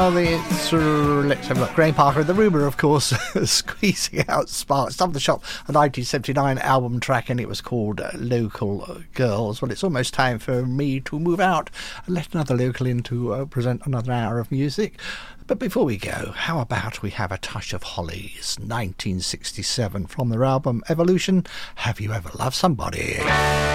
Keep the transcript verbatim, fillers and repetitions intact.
It's, uh, let's have a look. Graham Parker, The Rumour, of course, squeezing out sparks. Top of the Shop, a nineteen seventy-nine album track, and it was called uh, Local Girls. Well, it's almost time for me to move out and let another local in to uh, present another hour of music. But before we go, how about we have a touch of Hollies, nineteen sixty-seven, from their album Evolution, Have You Ever Loved Somebody?